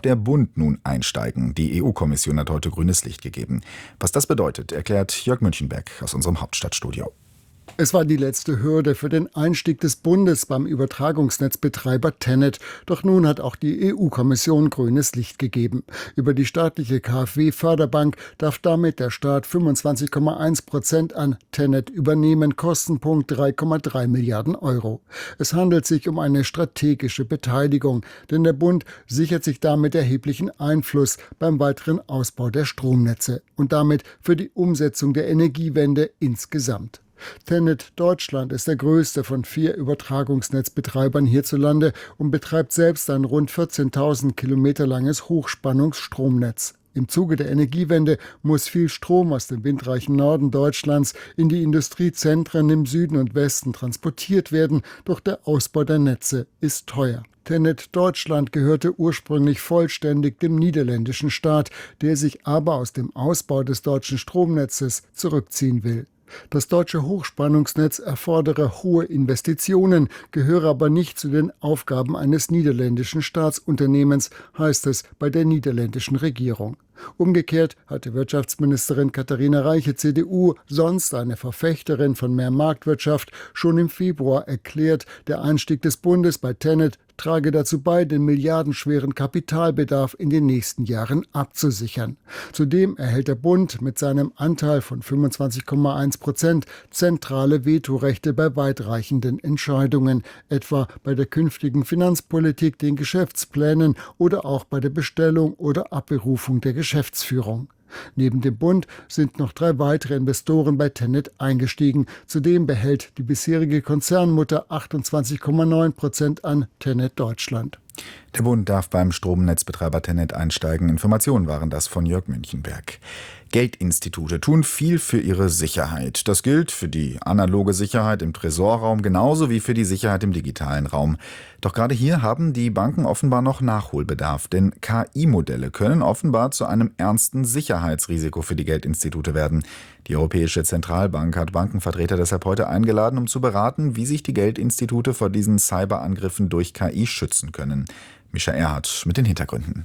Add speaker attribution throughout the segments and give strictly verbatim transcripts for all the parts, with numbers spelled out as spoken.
Speaker 1: der Bund nun einsteigen. Die E U-Kommission hat heute grünes Licht gegeben. Was das bedeutet, erklärt Jörg Münchenberg aus unserem Hauptstadtstudio.
Speaker 2: Es war die letzte Hürde für den Einstieg des Bundes beim Übertragungsnetzbetreiber Tennet. Doch nun hat auch die E U-Kommission grünes Licht gegeben. Über die staatliche K f W-Förderbank darf damit der Staat fünfundzwanzig Komma eins Prozent an Tennet übernehmen, Kostenpunkt drei Komma drei Milliarden Euro. Es handelt sich um eine strategische Beteiligung, denn der Bund sichert sich damit erheblichen Einfluss beim weiteren Ausbau der Stromnetze und damit für die Umsetzung der Energiewende insgesamt. Tennet Deutschland ist der größte von vier Übertragungsnetzbetreibern hierzulande und betreibt selbst ein rund vierzehntausend Kilometer langes Hochspannungsstromnetz. Im Zuge der Energiewende muss viel Strom aus dem windreichen Norden Deutschlands in die Industriezentren im Süden und Westen transportiert werden, doch der Ausbau der Netze ist teuer. Tennet Deutschland gehörte ursprünglich vollständig dem niederländischen Staat, der sich aber aus dem Ausbau des deutschen Stromnetzes zurückziehen will. Das deutsche Hochspannungsnetz erfordere hohe Investitionen, gehöre aber nicht zu den Aufgaben eines niederländischen Staatsunternehmens, heißt es bei der niederländischen Regierung. Umgekehrt hatte Wirtschaftsministerin Katharina Reiche, C D U, sonst eine Verfechterin von mehr Marktwirtschaft, schon im Februar erklärt, der Einstieg des Bundes bei Tennet trage dazu bei, den milliardenschweren Kapitalbedarf in den nächsten Jahren abzusichern. Zudem erhält der Bund mit seinem Anteil von fünfundzwanzig Komma eins Prozent zentrale Vetorechte bei weitreichenden Entscheidungen, etwa bei der künftigen Finanzpolitik, den Geschäftsplänen oder auch bei der Bestellung oder Abberufung der Geschäftsführung. Neben dem Bund sind noch drei weitere Investoren bei Tennet eingestiegen. Zudem behält die bisherige Konzernmutter achtundzwanzig Komma neun Prozent an Tennet Deutschland.
Speaker 1: Der Bund darf beim Stromnetzbetreiber Tennet einsteigen. Informationen waren das von Jörg Münchenberg. Geldinstitute tun viel für ihre Sicherheit. Das gilt für die analoge Sicherheit im Tresorraum genauso wie für die Sicherheit im digitalen Raum. Doch gerade hier haben die Banken offenbar noch Nachholbedarf, denn K I-Modelle können offenbar zu einem ernsten Sicherheitsrisiko für die Geldinstitute werden. Die Europäische Zentralbank hat Bankenvertreter deshalb heute eingeladen, um zu beraten, wie sich die Geldinstitute vor diesen Cyberangriffen durch K I schützen können. Mischa Erhardt mit den Hintergründen.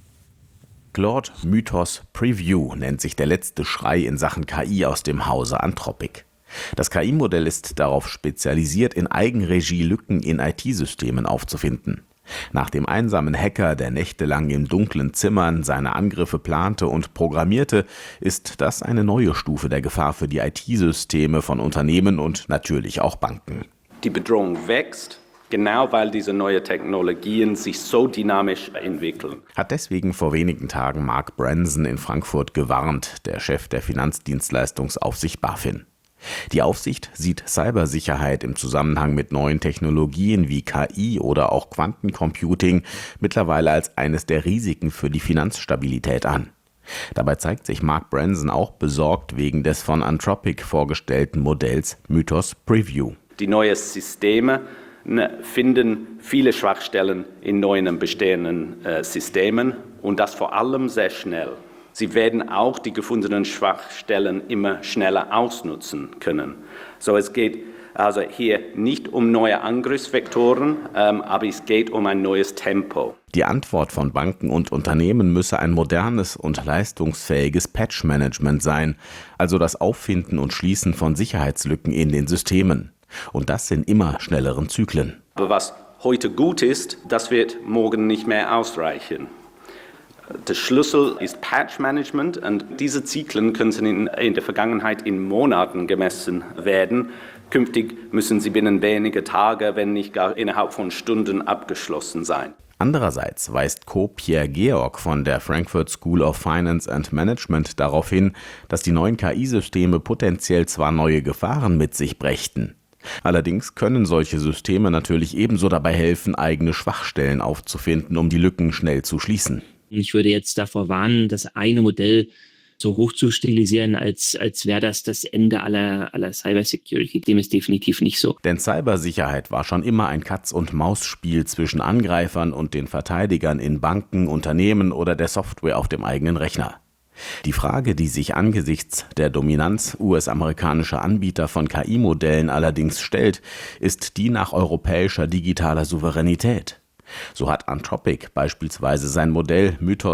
Speaker 3: Claude Mythos Preview nennt sich der letzte Schrei in Sachen K I aus dem Hause Anthropic. Das K I-Modell ist darauf spezialisiert, in Eigenregie Lücken in I T-Systemen aufzufinden. Nach dem einsamen Hacker, der nächtelang in dunklen Zimmern seine Angriffe plante und programmierte, ist das eine neue Stufe der Gefahr für die I T-Systeme von Unternehmen und natürlich auch Banken.
Speaker 4: Die Bedrohung wächst, genau weil diese neuen Technologien sich so dynamisch entwickeln.
Speaker 3: Hat deswegen vor wenigen Tagen Mark Branson in Frankfurt gewarnt, der Chef der Finanzdienstleistungsaufsicht BaFin. Die Aufsicht sieht Cybersicherheit im Zusammenhang mit neuen Technologien wie K I oder auch Quantencomputing mittlerweile als eines der Risiken für die Finanzstabilität an. Dabei zeigt sich Mark Branson auch besorgt wegen des von Anthropic vorgestellten Modells Mythos Preview.
Speaker 4: Die neuen Systeme finden viele Schwachstellen in neuen bestehenden äh, Systemen und das vor allem sehr schnell. Sie werden auch die gefundenen Schwachstellen immer schneller ausnutzen können. So, es geht also hier nicht um neue Angriffsvektoren, ähm, aber es geht um ein neues Tempo.
Speaker 3: Die Antwort von Banken und Unternehmen müsse ein modernes und leistungsfähiges Patch-Management sein, also das Auffinden und Schließen von Sicherheitslücken in den Systemen. Und das in immer schnelleren Zyklen.
Speaker 4: Aber was heute gut ist, das wird morgen nicht mehr ausreichen. Der Schlüssel ist Patch-Management und diese Zyklen können in, in der Vergangenheit in Monaten gemessen werden. Künftig müssen sie binnen weniger Tage, wenn nicht gar innerhalb von Stunden abgeschlossen sein.
Speaker 3: Andererseits weist Co-Pierre Georg von der Frankfurt School of Finance and Management darauf hin, dass die neuen K I-Systeme potenziell zwar neue Gefahren mit sich brächten. Allerdings können solche Systeme natürlich ebenso dabei helfen, eigene Schwachstellen aufzufinden, um die Lücken schnell zu schließen.
Speaker 5: Ich würde jetzt davor warnen, das eine Modell so hoch zu stilisieren, als, als wäre das das Ende aller, aller Cybersecurity. Dem ist definitiv nicht so.
Speaker 3: Denn Cybersicherheit war schon immer ein Katz-und-Maus-Spiel zwischen Angreifern und den Verteidigern in Banken, Unternehmen oder der Software auf dem eigenen Rechner. Die Frage, die sich angesichts der Dominanz U S-amerikanischer Anbieter von K I-Modellen allerdings stellt, ist die nach europäischer digitaler Souveränität. So hat Anthropic beispielsweise sein Modell Mythos